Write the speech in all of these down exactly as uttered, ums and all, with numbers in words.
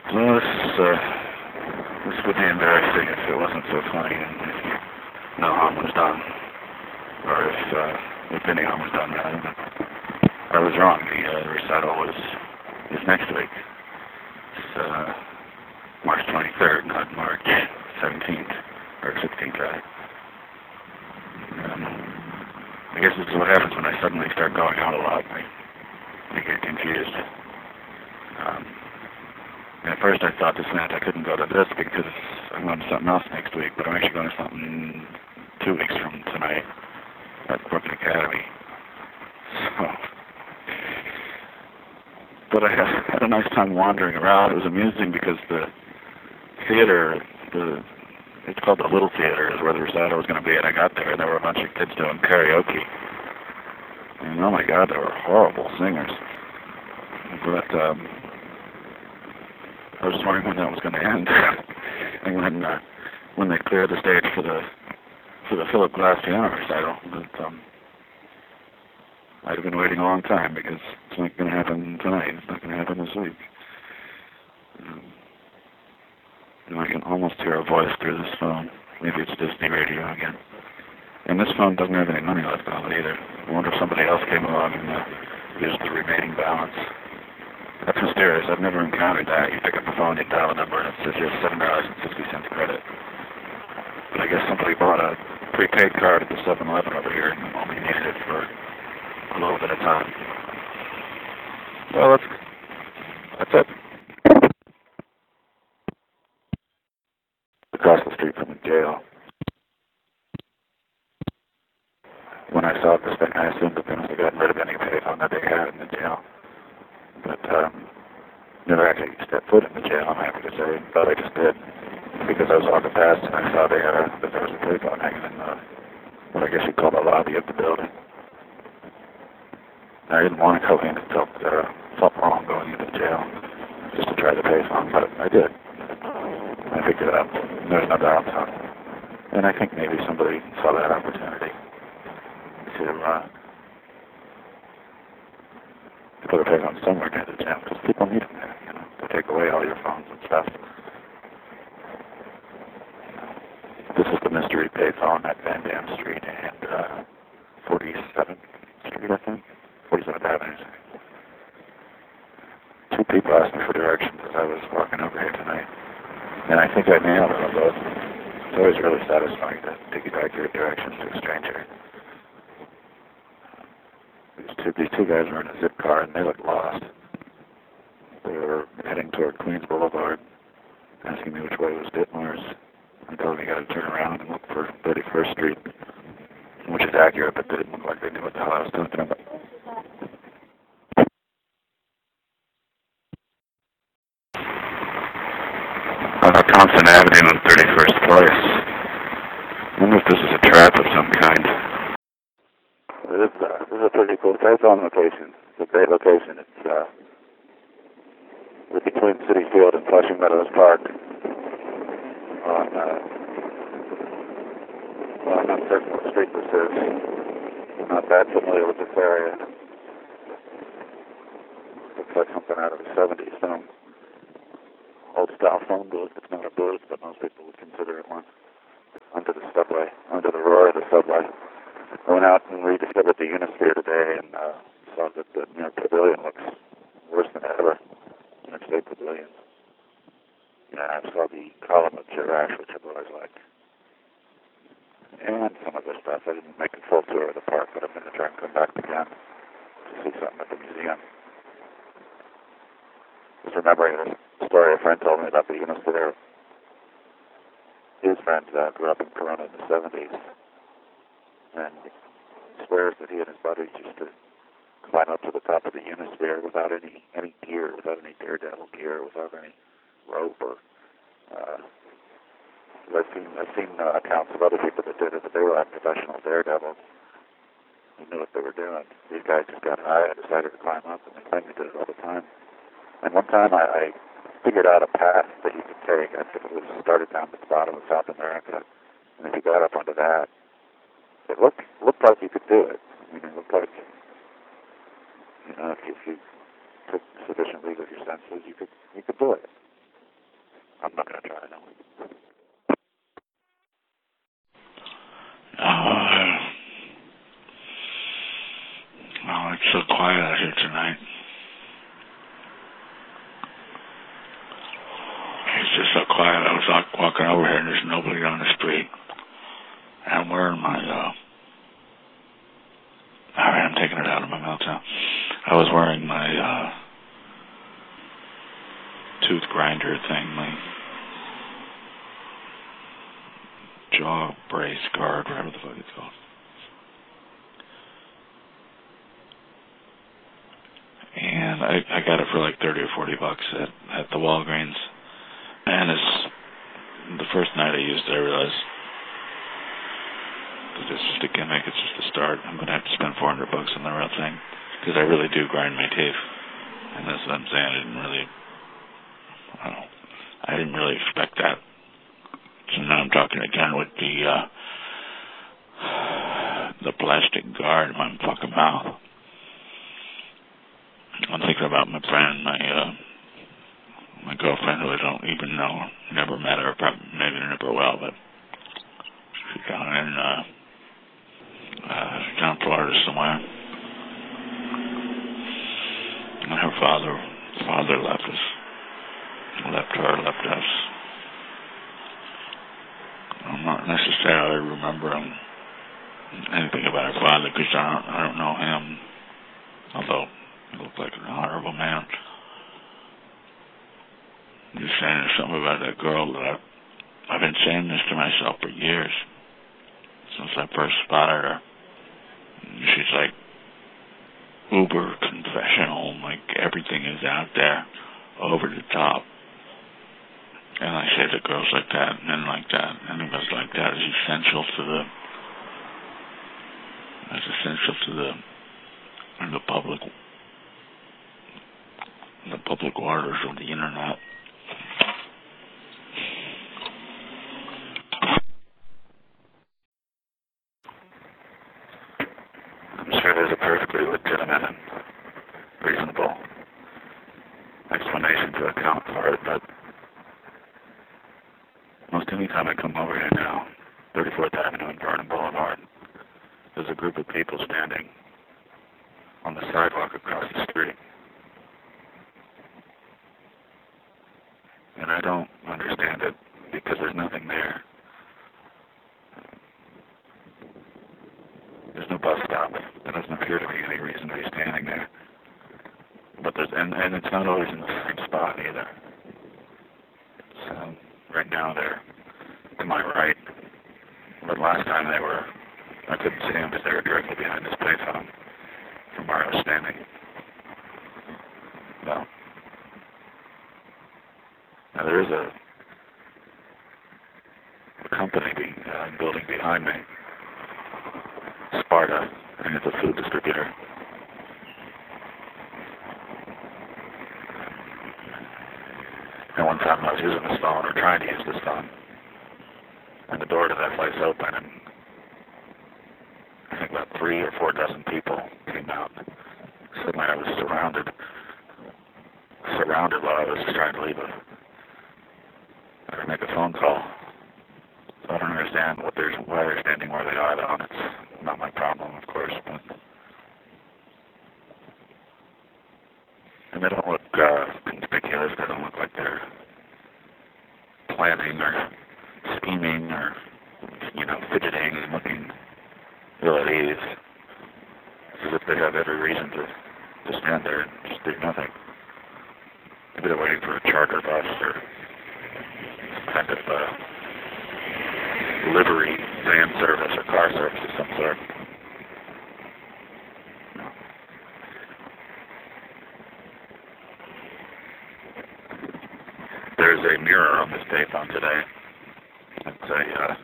Well, this, uh, this would be embarrassing if it wasn't so funny and if no harm was done. Or if, uh, if any harm was done, rather. But I was wrong. The, uh, the recital was, is next week. It's, uh, March twenty-third, not March seventeenth, or sixteenth, rather. Um, I guess this is what happens when I suddenly start going out a lot. I, I get confused. Um, and at first I thought this meant I couldn't go to this because I'm going to something else next week, but I'm actually going to something two weeks from tonight at Brooklyn Academy. So, but I had a nice time wandering around. It was amusing because the theater, the it's called the Little Theater, is where the recital was going to be, and I got there and there were a bunch of kids doing karaoke. And oh my God, they were horrible singers. But um, I was just wondering when that was going to end. And when uh, when they cleared the stage for the for the Philip Glass piano recital, but um, I'd have been waiting a long time because it's not going to happen tonight. It's not going to happen this week. Um, and I can almost hear a voice through this phone. Maybe it's Disney radio again. And this phone doesn't have any money left on it either. I wonder if somebody else came along and uh, used the remaining balance. That's mysterious. I've never encountered that. You pick up the phone, you dial a number, and it says you have seven dollars and sixty cents credit. But I guess somebody bought a prepaid card at the seven eleven over here and only needed it for a little bit of time. Well, that's, that's it. Across the street from the jail. When I saw this thing, I assumed that they must have gotten rid of any payphone that they had in the jail. But um, never actually stepped foot in the jail, I'm happy to say. But I just did. Because I was walking past and I saw they had a, that there was a payphone hanging in the, what I guess you'd call the lobby of the building. I didn't want to go in. It felt, uh, felt wrong going into the jail just to try the payphone, but I did. I picked it up. There's no doubt. So. And I think maybe somebody saw that opportunity to, uh, to put a payphone somewhere near the jail, because people need them there, you know, to take away all your phones and stuff. This is the mystery payphone at Van Dam Street and uh, forty-seventh Street, I think. forty-seventh Avenue. Two people asked me for directions as I was walking over here tonight. And I think I nailed it on both. It's always really satisfying to piggyback your directions to a stranger. These two, these two guys were in a zip car and they looked lost. They were heading toward Queens Boulevard, asking me which way was Ditmars. I told them you got to turn around and look for thirty-first Street, which is accurate, but they didn't look like they knew what the hell I was talking about. Uh, Thompson Avenue and thirty-first Place. I wonder if this is a trap of some kind. This is, uh, this is a pretty cool payphone location. It's a great location. It's uh, between City Field and Flushing Meadows Park. On, uh, well, I'm not certain what street this is. I'm not that familiar with this area. Looks like something out of the seventies film. Old style phone booth. It's not a booth, but most people would consider it one. Under the subway, under the roar of the subway. I went out and rediscovered the Unisphere today and uh, saw that the New York Pavilion looks worse than ever. New York State Pavilion. Yeah, I saw the column of Girash, which I've always liked. And some of the stuff. I didn't make a full tour of the park, but I'm going to try and come back again to see something at the museum. Just remembering this story a friend told me about the Unisphere. His friend uh, grew up in Corona in the seventies, and he swears that he and his buddies used to climb up to the top of the Unisphere without any any gear, without any daredevil gear, without any rope or. Uh, I've seen I've seen uh, accounts of other people that did it, but they were like professional daredevils who knew what they were doing. These guys just got high and decided to climb up, and they claimed they did it all the time. And one time I, I figured out a path that you could take. I think it was started down at the bottom of South America, and if you got up onto that, it looked looked like you could do it. I mean, it looked like, you know, if you, if you took sufficient leave of your senses, you could you could do it. I'm not going to try, no. Oh, oh, it's so quiet out here tonight. It's just so quiet. I was like walking over here and there's nobody on the street. And I'm wearing my, uh, alright, I'm taking it out of my mouth now. I was wearing my, uh, tooth grinder thing, my jaw brace guard, whatever the fuck it's called. And I, I got it for like thirty or forty bucks at, at the Walgreens. And it's the first night I used it, I realized that it's just a gimmick, it's just a start. I'm going to have to spend four hundred bucks on the real thing because I really do grind my teeth. And that's what I'm saying. I didn't really, I don't know, I didn't really expect that. So now I'm talking again with the, uh, the plastic guard in my fucking mouth. I'm thinking about my friend, my, uh, my girlfriend, who I don't even know, never met her, probably maybe never will, but she's down in, uh, uh, down in Florida somewhere. And her father, father left us, left her, left us. I'm not necessarily remembering anything about her father because I don't, I don't know him, although he looked like an honorable man. I'm just saying there's something about that girl that I've, I've been saying this to myself for years, since I first spotted her. She's like uber confessional, like everything is out there, over the top. And I say to girls like that, men like that, anybody like that is essential to the, is essential to the, the public, the public waters of the internet. I'm sure there's a perfectly legitimate and reasonable explanation to account for it, but most any time I come over here now, thirty-fourth Avenue and Vernon Boulevard, there's a group of people standing on the sidewalk across the street. And I don't understand it because there's nothing there. There's no bus stop. There doesn't appear to be any reason to be standing there. But there's, and, and it's not always in the same spot either. So right now they're to my right. But last time they were, I couldn't see them because they were directly behind this payphone from where I was standing. No. Now there is a, a company be, uh, building behind me, Sparta, and it's a food distributor. And one time I was using this phone, or trying to use this phone, and the door to that place opened, and I think about three or four dozen people came out. Suddenly I was surrounded, surrounded while I was trying to leave a, or make a phone call. So I don't understand what they're, why they're standing where they are, though, and it's not my problem, of course, but... And they don't look uh, conspicuous. They don't look like they're planning or scheming or, you know, fidgeting and looking ill at ease. It's as if they have every reason to, to stand there and just do nothing. Maybe they're waiting for a charter bus or some kind of uh, livery van service or car service of some sort. There's a mirror on this payphone today. It's a uh,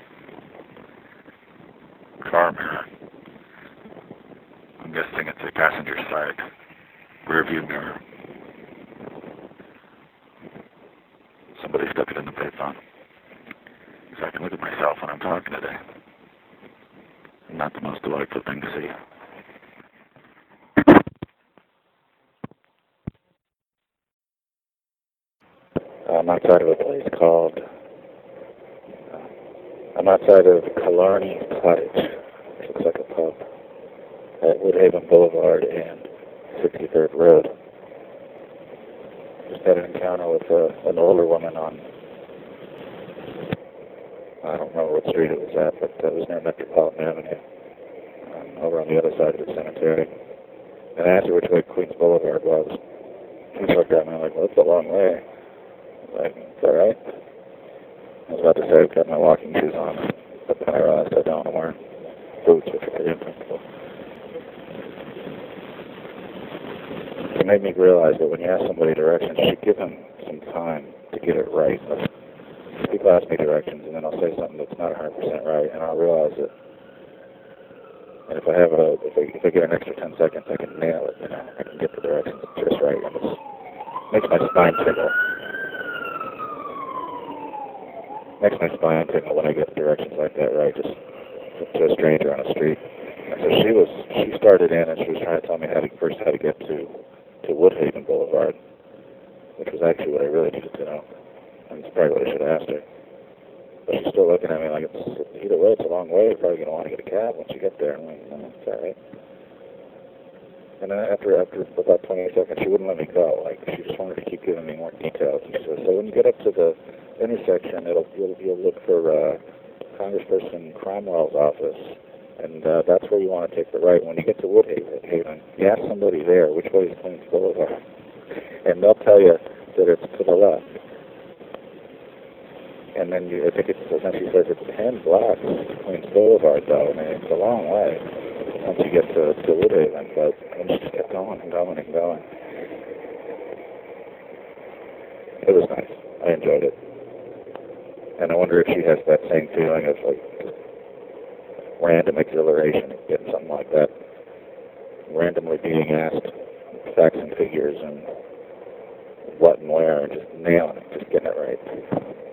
car mirror. I'm guessing it's a passenger side rear view mirror. Somebody stuck it in the payphone. So I can look at myself when I'm talking today. Not the most delightful thing to see. I'm outside of a place called, uh, I'm outside of Killarney Cottage, which looks like a pub, at Woodhaven Boulevard and sixty-third Road. Just had an encounter with uh, an older woman on, I don't remember what street it was at, but it was near Metropolitan Avenue, um, over on the other side of the cemetery. And I asked her which way Queens Boulevard was. She looked at me like, well, it's a long way. I was like, it's all right. I was about to say I've got my walking shoes on, but then I realized I don't. I'm wearing boots, which are pretty uncomfortable. It made me realize that when you ask somebody directions, you should give them some time to get it right. People ask me directions, and then I'll say something that's not one hundred percent right, and I'll realize it. And if I have a, if I, if I get an extra ten seconds, I can nail it. You know, I can get the directions just right, and it makes my spine tingle. Makes my spine tingle when I get the directions like that right, just to a stranger on the street. And so she was, she started in, and she was trying to tell me how to first how to get to to Woodhaven Boulevard, which was actually what I really needed to know. And it's probably what I should have asked her. But she's still looking at me like, it's either way, it's a long way. You're probably going to want to get a cab once you get there. I'm like, no, it's all right. And then after, after about twenty seconds, she wouldn't let me go. Like, she just wanted to keep giving me more details. She said, so when you get up to the intersection, it'll, you'll, you'll look for uh, Congressperson Cromwell's office. And uh, that's where you want to take the right. When you get to Woodhaven, you ask somebody there, which way is Queens Boulevard? And they'll tell you that it's to the left. And then you, I think it's, then she says it's ten blocks to Queens Boulevard, though. I mean, it's a long way once you get to, to Woodhaven, but and she just kept going and going and going. It was nice. I enjoyed it. And I wonder if she has that same feeling of, like, random exhilaration of getting something like that. Randomly being asked facts and figures and what and where and just nailing it, just getting it right.